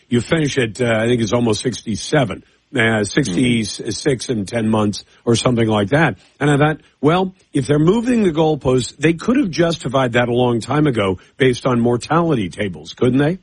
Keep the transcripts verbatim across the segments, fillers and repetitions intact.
you finish at, uh, I think it's almost sixty-seven. Uh, sixty-six in ten months or something like that. And I thought, well, if they're moving the goalposts, they could have justified that a long time ago based on mortality tables, couldn't they?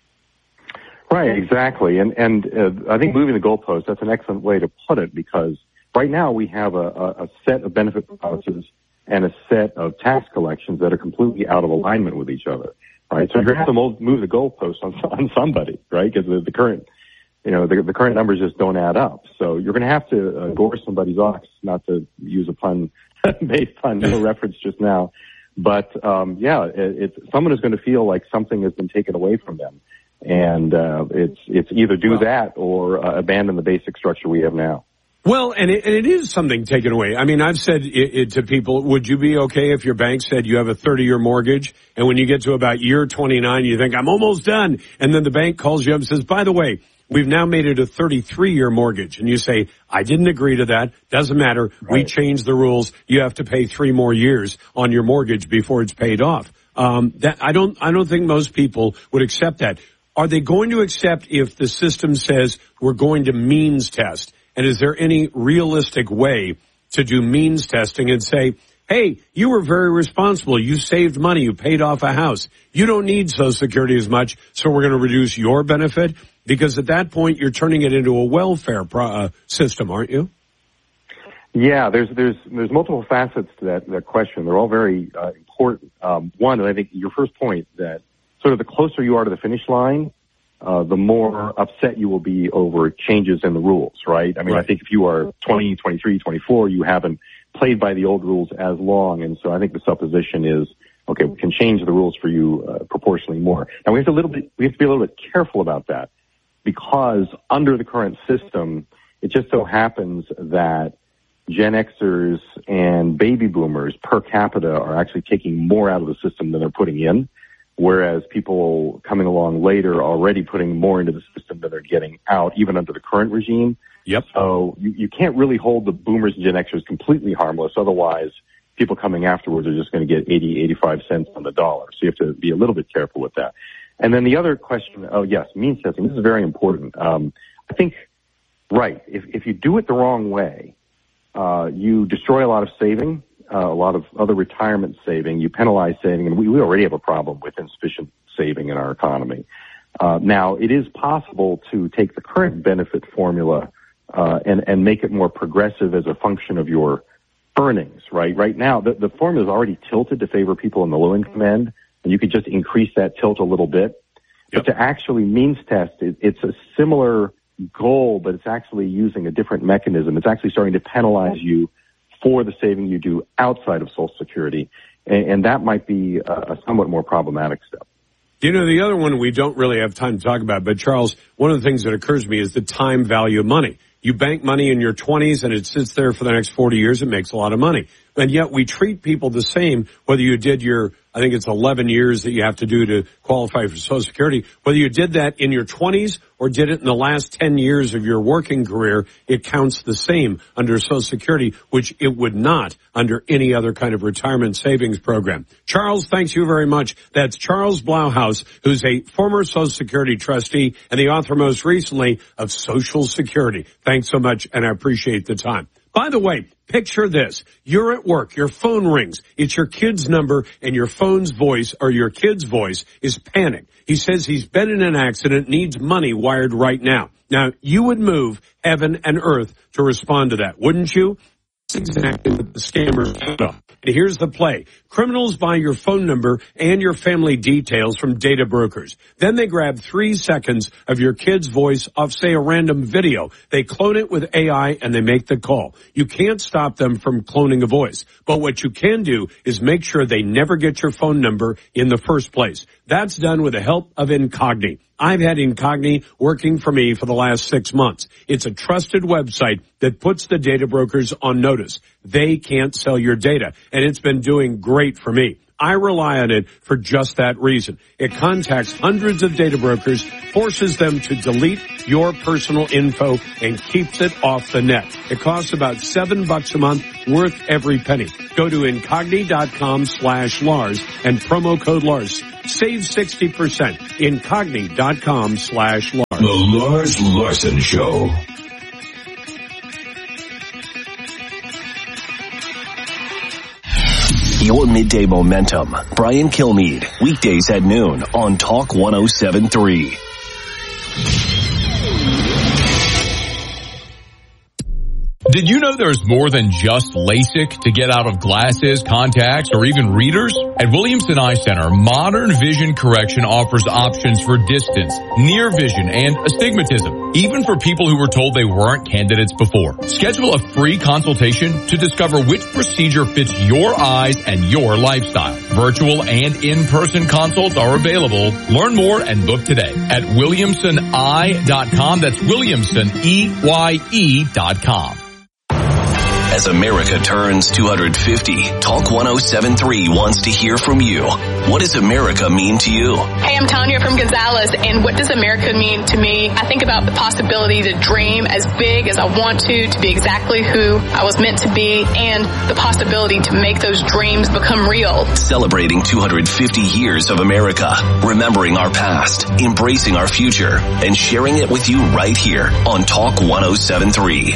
Right, exactly. And and uh, I think moving the goalposts, that's an excellent way to put it, because right now we have a, a, a set of benefit policies and a set of tax collections that are completely out of alignment with each other, right? So you're going to have to move the goalposts on, on somebody, right? Because the, the current You know, the, the current numbers just don't add up. So you're going to have to uh, gore somebody's ox, not to use a pun based on no reference just now. But, um, yeah, it, it's, someone is going to feel like something has been taken away from them. And uh, it's it's either do that or uh, abandon the basic structure we have now. Well, and it, and it is something taken away. I mean, I've said it, it to people, would you be okay if your bank said you have a thirty-year mortgage, and when you get to about year twenty-nine, you think, I'm almost done, and then the bank calls you up and says, by the way, we've now made it a thirty-three-year mortgage. And you say, I didn't agree to that. Doesn't matter. Right. We changed the rules. You have to pay three more years on your mortgage before it's paid off. Um, that I don't, I don't think most people would accept that. Are they going to accept if the system says we're going to means test? And is there any realistic way to do means testing and say, hey, you were very responsible. You saved money. You paid off a house. You don't need Social Security as much, so we're going to reduce your benefit? Because at that point, you're turning it into a welfare pro- uh, system, aren't you? Yeah, there's there's there's multiple facets to that, that question. They're all very uh, important. Um, one, and I think your first point, that sort of the closer you are to the finish line, uh, the more upset you will be over changes in the rules, right? I mean, right. I think if you are twenty, twenty-three, twenty-four, you haven't played by the old rules as long, and so I think the supposition is, okay, we can change the rules for you uh, proportionally more. Now, we have to a little bit, we have to be a little bit careful about that, because under the current system, it just so happens that Gen Xers and baby boomers per capita are actually taking more out of the system than they're putting in, whereas people coming along later are already putting more into the system than they're getting out, even under the current regime. Yep. So you, you can't really hold the boomers and Gen Xers completely harmless. Otherwise, people coming afterwards are just going to get eighty, eighty-five cents on the dollar. So you have to be a little bit careful with that. And then the other question, oh yes, means testing. This is very important. Um, I think, right, if, if you do it the wrong way, uh, you destroy a lot of saving, uh, a lot of other retirement saving. You penalize saving, and we, we already have a problem with insufficient saving in our economy. Uh, now, it is possible to take the current benefit formula uh, and, and make it more progressive as a function of your earnings, right? Right now, the, the formula is already tilted to favor people in the low-income end, and you could just increase that tilt a little bit. Yep. But to actually means test, it, it's a similar goal, but it's actually using a different mechanism. It's actually starting to penalize you for the saving you do outside of Social Security, and, and that might be a, a somewhat more problematic step. You know, the other one we don't really have time to talk about, but Charles, one of the things that occurs to me is the time value of money. You bank money in your twenties and it sits there for the next forty years. It makes a lot of money. And yet we treat people the same, whether you did your, I think it's eleven years that you have to do to qualify for Social Security, whether you did that in your twenties or did it in the last ten years of your working career, it counts the same under Social Security, which it would not under any other kind of retirement savings program. Charles, thanks you very much. That's Charles Blauhaus, who's a former Social Security trustee and the author most recently of Social Security. Thanks so much, and I appreciate the time. By the way, picture this. You're at work, your phone rings, it's your kid's number, and your phone's voice or your kid's voice is panicked. He says he's been in an accident, needs money wired right now. Now, you would move heaven and earth to respond to that, wouldn't you? That's exactly what the scammers do. And here's the play. Criminals buy your phone number and your family details from data brokers. Then they grab three seconds of your kid's voice off, say, a random video. They clone it with A I and they make the call. You can't stop them from cloning a voice. But what you can do is make sure they never get your phone number in the first place. That's done with the help of Incogni. I've had Incogni working for me for the last six months. It's a trusted website that puts the data brokers on notice. They can't sell your data, and it's been doing great for me. I rely on it for just that reason. It contacts hundreds of data brokers, forces them to delete your personal info, and keeps it off the net. It costs about seven bucks a month, worth every penny. Go to Incogni.com slash Lars and promo code Lars. Save sixty percent. Incogni.com slash Lars. The Lars Larson Show. Your midday momentum. Brian Kilmeade. Weekdays at noon on Talk one oh seven point three. Did you know there's more than just LASIK to get out of glasses, contacts, or even readers? At Williamson Eye Center, Modern Vision Correction offers options for distance, near vision, and astigmatism, even for people who were told they weren't candidates before. Schedule a free consultation to discover which procedure fits your eyes and your lifestyle. Virtual and in-person consults are available. Learn more and book today at williamson eye dot com. That's Williamson, E Y E dot com. As America turns two hundred fifty, Talk one oh seven point three wants to hear from you. What does America mean to you? Hey, I'm Tanya from Gonzales, and what does America mean to me? I think about the possibility to dream as big as I want to, to be exactly who I was meant to be, and the possibility to make those dreams become real. Celebrating two hundred fifty years of America, remembering our past, embracing our future, and sharing it with you right here on Talk one oh seven point three.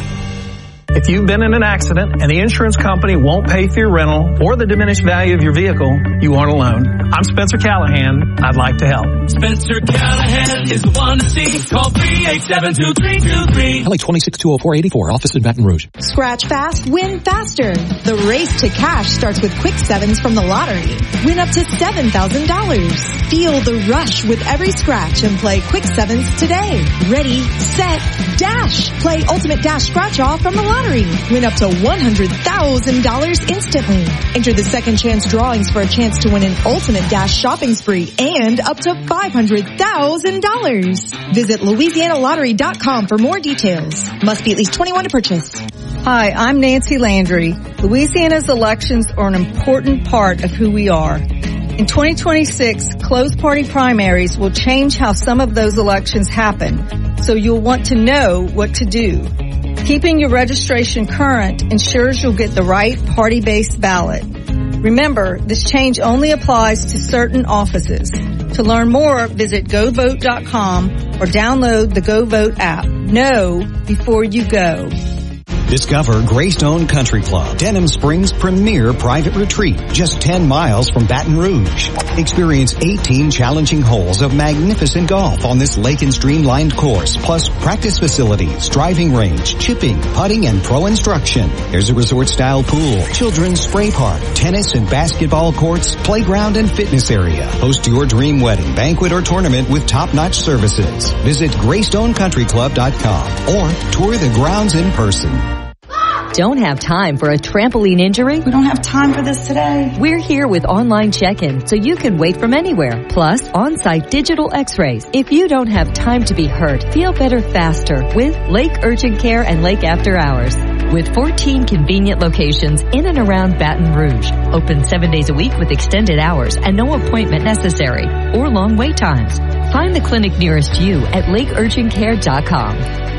If you've been in an accident and the insurance company won't pay for your rental or the diminished value of your vehicle, you aren't alone. I'm Spencer Callahan. I'd like to help. Spencer Callahan is the one to see. Call three eight seven, two three two three. L A twenty-six two oh four eighty-four, office in Baton Rouge. Scratch fast, win faster. The race to cash starts with Quick Sevens from the lottery. Win up to seven thousand dollars. Feel the rush with every scratch and play Quick Sevens today. Ready, set, dash. Play Ultimate Dash Scratch Off from the lottery. Win up to one hundred thousand dollars instantly. Enter the second chance drawings for a chance to win an Ultimate Dash shopping spree and up to five hundred thousand dollars. Visit Louisiana Lottery dot com for more details. Must be at least twenty-one to purchase. Hi, I'm Nancy Landry. Louisiana's elections are an important part of who we are. In twenty twenty-six, closed party primaries will change how some of those elections happen, so you'll want to know what to do. Keeping your registration current ensures you'll get the right party-based ballot. Remember, this change only applies to certain offices. To learn more, visit go vote dot com or download the GoVote app. Know before you go. Discover Greystone Country Club, Denham Springs' premier private retreat, just ten miles from Baton Rouge. Experience eighteen challenging holes of magnificent golf on this lake and streamlined course, plus practice facilities, driving range, chipping, putting, and pro instruction. There's a resort-style pool, children's spray park, tennis and basketball courts, playground and fitness area. Host your dream wedding, banquet, or tournament with top-notch services. Visit greystone country club dot com or tour the grounds in person. Don't have time for a trampoline injury? We don't have time for this today. We're here with online check-in so you can wait from anywhere. Plus, on-site digital x-rays. If you don't have time to be hurt, feel better faster with Lake Urgent Care and Lake After Hours. With fourteen convenient locations in and around Baton Rouge. Open seven days a week with extended hours and no appointment necessary or long wait times. Find the clinic nearest you at lake urgent care dot com.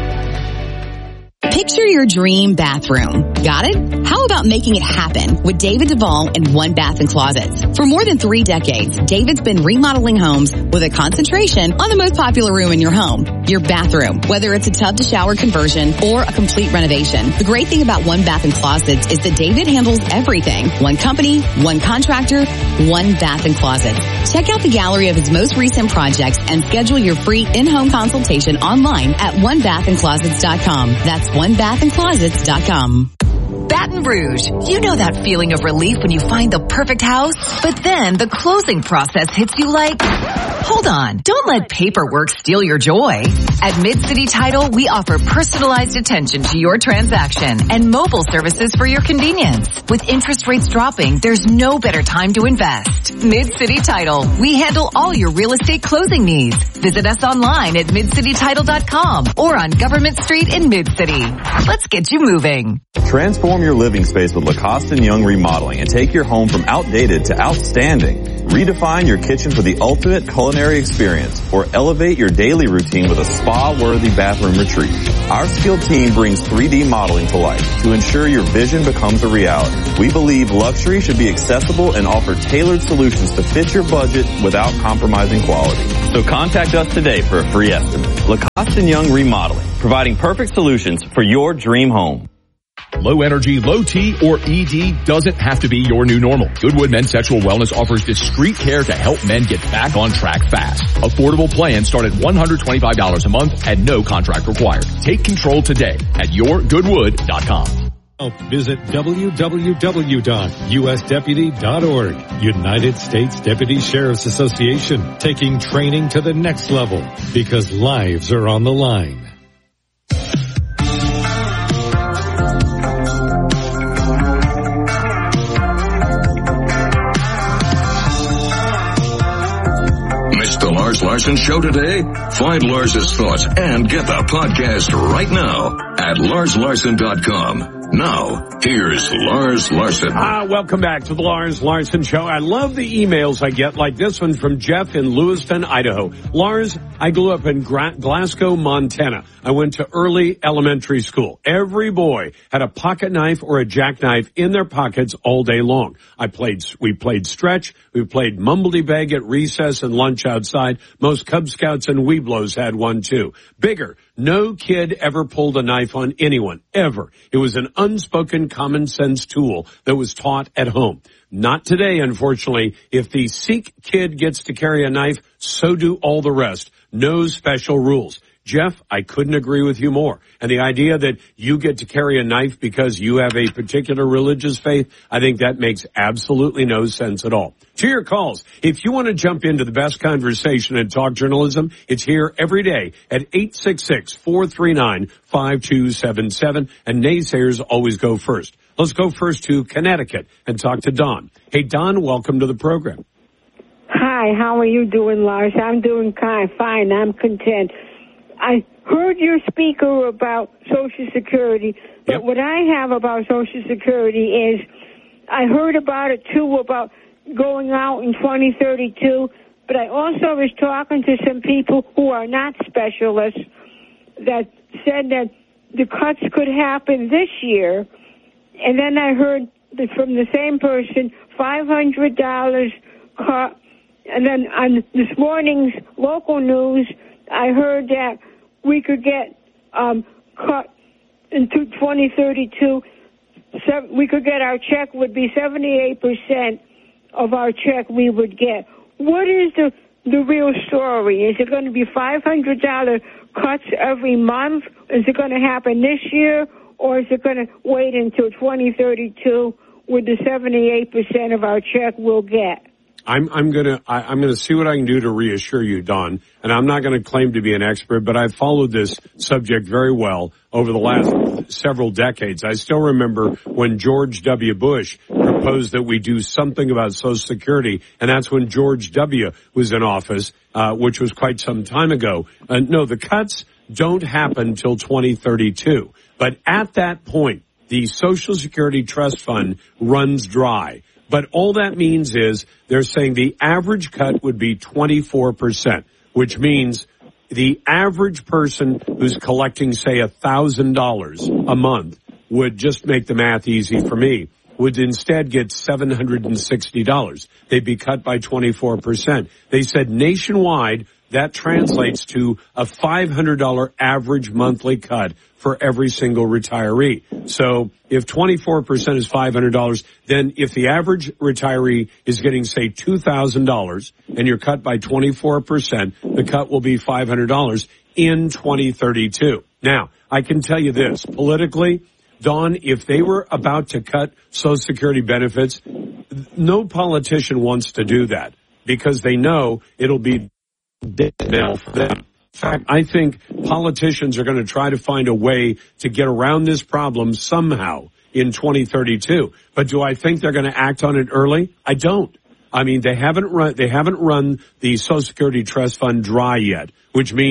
Picture your dream bathroom. Got it? How about making it happen with David Duvall and One Bath and Closets? For more than three decades, David's been remodeling homes with a concentration on the most popular room in your home, your bathroom, whether it's a tub to shower conversion or a complete renovation. The great thing about One Bath and Closets is that David handles everything. One company, one contractor, One Bath and Closets. Check out the gallery of his most recent projects and schedule your free in-home consultation online at one bath and closets dot com. That's one bath and closets dot com. Baton Rouge. You know that feeling of relief when you find the perfect house, but then the closing process hits you like, hold on, don't let paperwork steal your joy. At Mid-City Title, we offer personalized attention to your transaction and mobile services for your convenience. With interest rates dropping, there's no better time to invest. Mid-City Title. We handle all your real estate closing needs. Visit us online at mid city title dot com or on Government Street in Mid-City. Let's get you moving. Transform your your living space with Lacoste and Young Remodeling and take your home from outdated to outstanding. Redefine your kitchen for the ultimate culinary experience or elevate your daily routine with a spa-worthy bathroom retreat. Our skilled team brings three D modeling to life to ensure your vision becomes a reality. We believe luxury should be accessible and offer tailored solutions to fit your budget without compromising quality. So contact us today for a free estimate. Lacoste and Young Remodeling, providing perfect solutions for your dream home. Low energy, low T, or E D doesn't have to be your new normal. Goodwood Men's Sexual Wellness offers discreet care to help men get back on track fast. Affordable plans start at one hundred twenty-five dollars a month and no contract required. Take control today at your goodwood dot com. Visit w w w dot u s deputy dot org. United States Deputy Sheriff's Association, taking training to the next level because lives are on the line. The Lars Larson Show today? Find Lars's thoughts and get the podcast right now at lars larson dot com. Now, here's Lars Larson. Ah, welcome back to the Lars Larson Show. I love the emails I get, like this one from Jeff in Lewiston, Idaho. Lars, I grew up in Gra- Glasgow, Montana. I went to early elementary school. Every boy had a pocket knife or a jackknife in their pockets all day long. I played, we played stretch. We played mumbledy-beg at recess and lunch outside. Most Cub Scouts and Weeblos had one too. Bigger. No kid ever pulled a knife on anyone, ever. It was an unspoken common sense tool that was taught at home. Not today, unfortunately. If the Sikh kid gets to carry a knife, so do all the rest. No special rules. Jeff, I couldn't agree with you more. And the idea that you get to carry a knife because you have a particular religious faith, I think that makes absolutely no sense at all. To your calls, if you want to jump into the best conversation in talk journalism, it's here every day at eight six six, four three nine, five two seven seven, and naysayers always go first. Let's go first to Connecticut and talk to Don. Hey, Don, welcome to the program. Hi, how are you doing, Lars? I'm doing kind of fine. I'm content. I heard your speaker about Social Security, but yep. What I have about Social Security is I heard about it, too, about going out in twenty thirty-two, but I also was talking to some people who are not specialists that said that the cuts could happen this year, and then I heard that from the same person, five hundred dollars cut, and then on this morning's local news, I heard that we could get um, cut into twenty thirty-two. So we could get our check would be seventy-eight percent of our check we would get. What is the the real story? Is it going to be five hundred dollars cuts every month? Is it going to happen this year? Or is it going to wait until twenty thirty-two with the seventy-eight percent of our check we'll get? I'm, I'm gonna, I, I'm gonna see what I can do to reassure you, Don. And I'm not gonna claim to be an expert, but I've followed this subject very well over the last several decades. I still remember when George W. Bush proposed that we do something about Social Security, and that's when George W. was in office, uh, which was quite some time ago. Uh, no, the cuts don't happen till twenty thirty-two. But at that point, the Social Security Trust Fund runs dry. But all that means is they're saying the average cut would be twenty-four percent, which means the average person who's collecting, say, one thousand dollars a month would, just make the math easy for me, would instead get seven hundred sixty dollars. They'd be cut by twenty-four percent. They said nationwide, that translates to a five hundred dollars average monthly cut for every single retiree. So if twenty-four percent is five hundred dollars, then if the average retiree is getting, say, two thousand dollars and you're cut by twenty-four percent, the cut will be five hundred dollars in twenty thirty-two. Now, I can tell you this, politically, Dawn, if they were about to cut Social Security benefits, no politician wants to do that because they know it'll be dead now for them. In fact, I think politicians are going to try to find a way to get around this problem somehow in twenty thirty-two. But do I think they're going to act on it early? I don't. I mean, they haven't run, they haven't run the Social Security Trust Fund dry yet, which means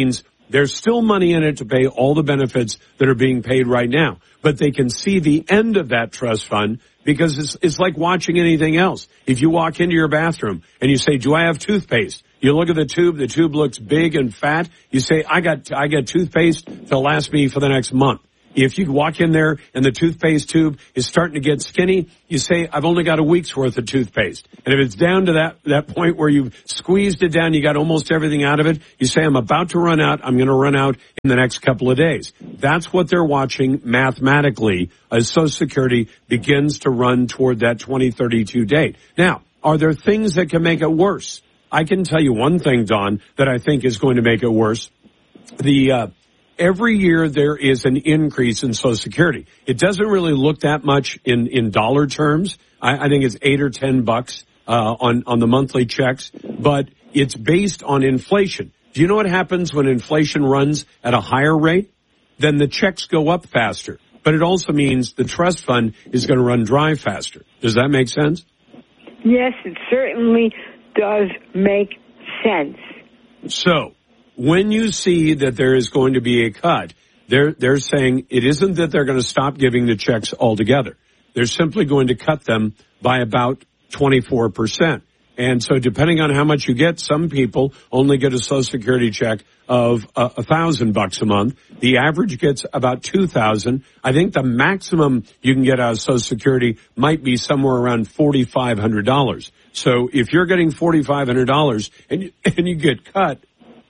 There's still money in it to pay all the benefits that are being paid right now. But they can see the end of that trust fund because it's, it's like watching anything else. If you walk into your bathroom and you say, do I have toothpaste? You look at the tube, the tube looks big and fat. You say, I got, I got toothpaste to last me for the next month. If you walk in there and the toothpaste tube is starting to get skinny, you say, I've only got a week's worth of toothpaste. And if it's down to that, that point where you've squeezed it down, you got almost everything out of it, you say, I'm about to run out, I'm going to run out in the next couple of days. That's what they're watching mathematically as Social Security begins to run toward that twenty thirty-two date. Now, are there things that can make it worse? I can tell you one thing, Don, that I think is going to make it worse. The, uh, Every year there is an increase in Social Security. It doesn't really look that much in, in dollar terms. I, I think it's eight or ten bucks uh, on, on the monthly checks, but it's based on inflation. Do you know what happens when inflation runs at a higher rate? Then the checks go up faster. But it also means the trust fund is going to run dry faster. Does that make sense? Yes, it certainly does make sense. So, when you see that there is going to be a cut, they're, they're saying it isn't that they're going to stop giving the checks altogether. They're simply going to cut them by about twenty-four percent. And so depending on how much you get, some people only get a Social Security check of a, a thousand bucks a month. The average gets about two thousand. I think the maximum you can get out of Social Security might be somewhere around forty-five hundred dollars. So if you're getting forty-five hundred dollars and you, and you get cut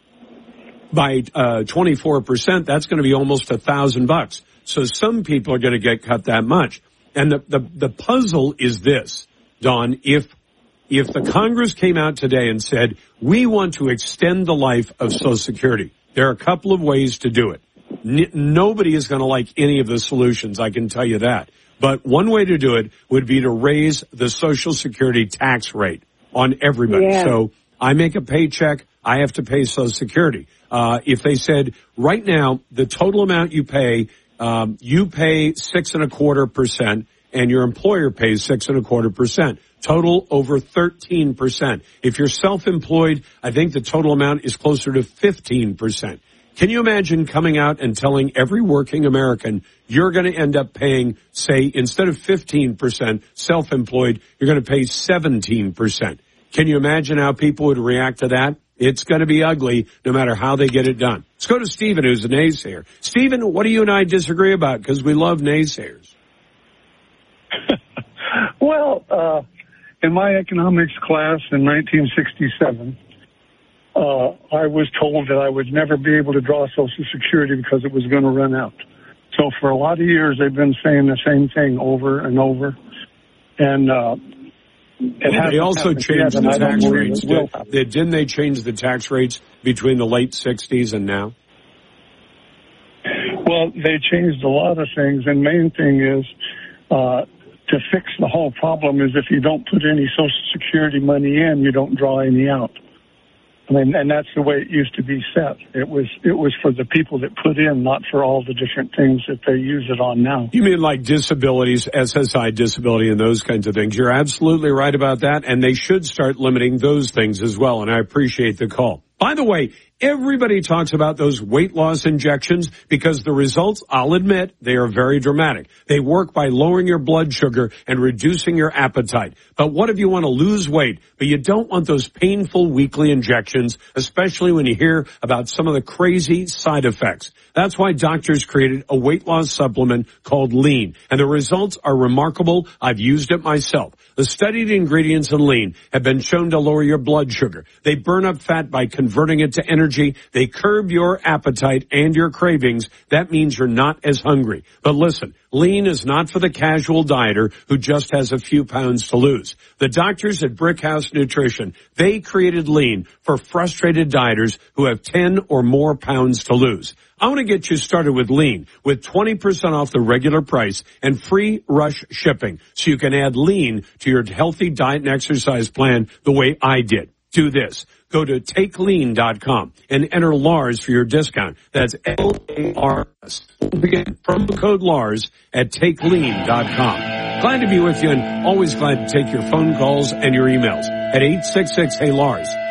by uh twenty-four percent, that's going to be almost a thousand bucks. So some people are going to get cut that much. And the, the, the puzzle is this, Don, if, if the Congress came out today and said, we want to extend the life of Social Security, there are a couple of ways to do it. N- nobody is going to like any of the solutions, I can tell you that. But one way to do it would be to raise the Social Security tax rate on everybody. Yeah. So I make a paycheck, I have to pay Social Security. Uh, if they said, right now, the total amount you pay, um, you pay six and a quarter percent, and your employer pays six and a quarter percent. Total over thirteen percent. If you're self-employed, I think the total amount is closer to fifteen percent. Can you imagine coming out and telling every working American you're going to end up paying, say, instead of fifteen percent self-employed, you're going to pay seventeen percent? Can you imagine how people would react to that? It's going to be ugly no matter how they get it done. Let's go to Stephen, who's a naysayer. Stephen, what do you and I disagree about? Because we love naysayers. Well, uh, in my economics class in nineteen sixty-seven, uh, I was told that I would never be able to draw Social Security because it was going to run out. So for a lot of years, they've been saying the same thing over and over. And, uh, It they also changed the tax rates. Did, they, didn't they change the tax rates between the late sixties and now? Well, they changed a lot of things, and main thing is uh, to fix the whole problem is if you don't put any Social Security money in, you don't draw any out. I mean, and that's the way it used to be set. It was it was for the people that put in, not for all the different things that they use it on now. You mean like disabilities, S S I disability, and those kinds of things? You're absolutely right about that, and they should start limiting those things as well, and I appreciate the call. By the way, everybody talks about those weight loss injections because the results, I'll admit, they are very dramatic. They work by lowering your blood sugar and reducing your appetite. But what if you want to lose weight, but you don't want those painful weekly injections, especially when you hear about some of the crazy side effects? That's why doctors created a weight loss supplement called Lean, and the results are remarkable. I've used it myself. The studied ingredients in Lean have been shown to lower your blood sugar. They burn up fat by converting it to energy. They curb your appetite and your cravings. That means you're not as hungry. But listen, Lean is not for the casual dieter who just has a few pounds to lose. The doctors at Brickhouse Nutrition, they created Lean for frustrated dieters who have ten or more pounds to lose. I want to get you started with Lean with twenty percent off the regular price and free rush shipping so you can add Lean to your healthy diet and exercise plan the way I did. Do this. Go to take lean dot com and enter Lars for your discount. That's L A R S. Again, promo code Lars at take lean dot com. Glad to be with you and always glad to take your phone calls and your emails at eight six six, hey Lars.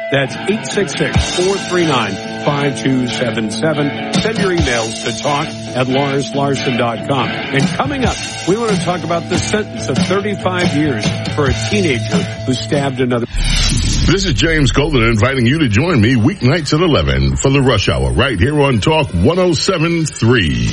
That's eight six six, four three nine, five two seven seven. Send your emails to talk at lars larson dot com. And coming up, we want to talk about the sentence of thirty-five years for a teenager who stabbed another. This is James Golden inviting you to join me weeknights at eleven for the Rush Hour right here on Talk one oh seven point three.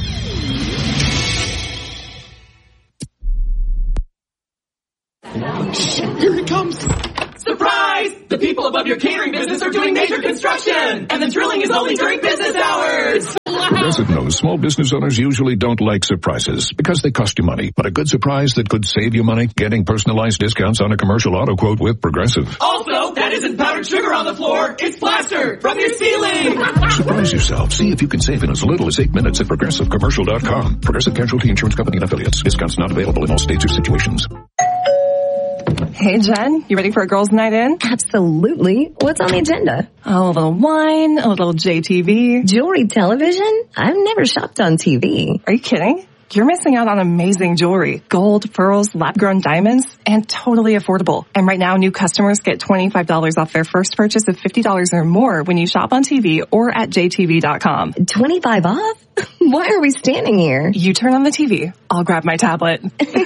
Shit, here he comes. Surprise! The people above your catering business are doing major construction, and the drilling is only during business hours. Progressive knows small business owners usually don't like surprises because they cost you money. But a good surprise that could save you money, getting personalized discounts on a commercial auto quote with Progressive. Also, that isn't powdered sugar on the floor. It's plaster from your ceiling. Surprise yourself. See if you can save in as little as eight minutes at progressive commercial dot com. Progressive Casualty Insurance Company and Affiliates. Discounts not available in all states or situations. Hey, Jen, you ready for a girls' night in? Absolutely. What's on the agenda? Oh, a little wine, a little J T V. Jewelry television? I've never shopped on T V. Are you kidding? You're missing out on amazing jewelry. Gold, pearls, lab-grown diamonds, and totally affordable. And right now, new customers get twenty-five dollars off their first purchase of fifty dollars or more when you shop on T V or at J T V dot com. twenty-five off? Why are we standing here? You turn on the T V. I'll grab my tablet.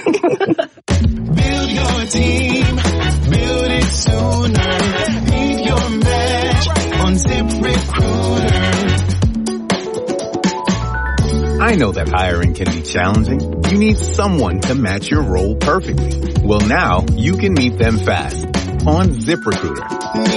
Build your team, build it sooner. Meet your match on ZipRecruiter. I know that hiring can be challenging. You need someone to match your role perfectly. Well, now you can meet them fast on ZipRecruiter.